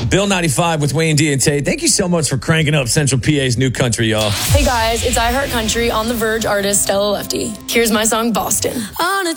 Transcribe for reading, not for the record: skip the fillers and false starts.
Bill 95 with Wayne D and Tate. Thank you so much for cranking up Central PA's new country, y'all. Hey guys, it's I Heart Country on The Verge artist Stella Lefty. Here's my song, Boston.